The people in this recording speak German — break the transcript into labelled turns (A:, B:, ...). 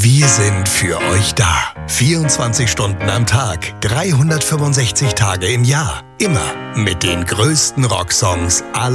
A: Wir sind für euch da. 24 Stunden am Tag, 365 Tage im Jahr. Immer mit den größten Rocksongs aller